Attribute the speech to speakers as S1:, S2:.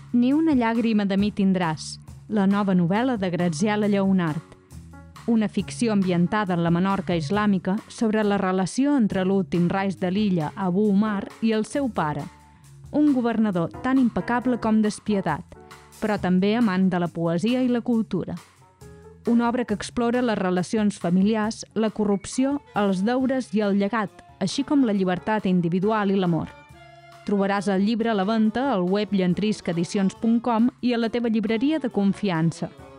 S1: Ni una llàgrima de mi tindràs, la nova novel·la de Graziella Lleonart. Una ficció ambientada en la Menorca islàmica sobre la relació entre l'últim rais de l'illa, Abu Umar, i el seu pare, un governador tan impecable com despietat, però també amant de la poesia i la cultura. Una obra que explora les relacions familiars, la corrupció, els deures i el llegat, així com la llibertat individual i l'amor. Trobaràs el llibre a la venda al web llentriscaedicions.com i a la teva llibreria de confiança.